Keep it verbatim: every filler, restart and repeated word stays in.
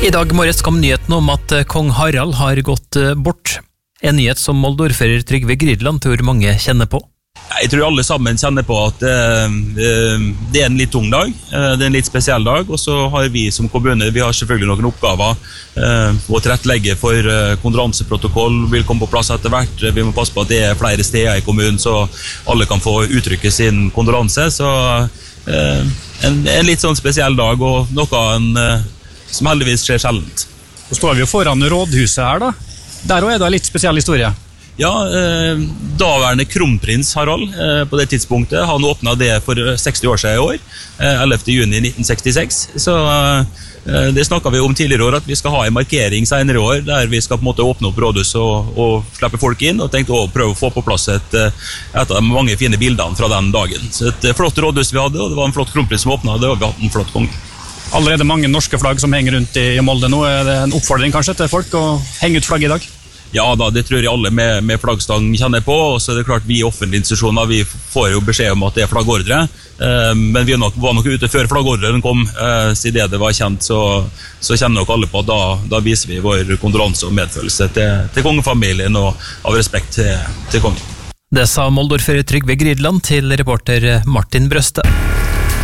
I dag morges kom nyheten om at kong Harald har gått bort. En nyhet som Molde-ordfører Trygve Grydland tror mange kjenner på. Jeg tror alle sammen kjenner på at uh, det er en litt tung dag, uh, det er en litt spesiell dag, og så har vi som kommune, vi har selvfølgelig noen oppgaver uh, å tilrettelegge for uh, kondolanseprotokoll, vil komme på plass etter hvert, vi må passe på at det er flere steder i kommunen, så alle kan få uttrykke sin kondolanse, så uh, en, en litt sånn spesiell dag, og noe en, uh, som heldigvis skjer sjeldent. Så står vi jo foran rådhuset her da, der også er det en litt spesiell historie. Ja, eh, daværende kronprins Harald eh, på det tidspunktet, han åpnet det for seksti år siden i år, eh, ellevte juni nitten sekstiseks, så eh, det snakket vi om tidligere år, at vi skal ha en markering senere i år, der vi skal på en måte åpne opp rådhus og, og slippe folk inn, og tenkte å prøve å få på plass et, et av de mange fine bildene fra den dagen. Så et flott rådhus vi hadde, og det var en flott kronprins som åpnet det, og vi hadde en flott konge. Allerede mange norske flagg som henger rundt i Molde nå, er det en oppfordring kanskje til folk å henge ut flagg i dag? Ja da, det tror jeg alle med, med flaggstang kjenner på, og så er det klart vi offentlige institusjoner, vi får jo beskjed om at det er flaggordre, eh, men vi nok, var nok ute før flaggordren kom, eh, siden det var kjent, så, så kjenner nok alle på at da, da viser vi vår kondolanse og medfølelse til, til kongefamilien og av respekt til, til kongen. Det sa Molde-ordfører Trygve Grydland til reporter Martin Brøste.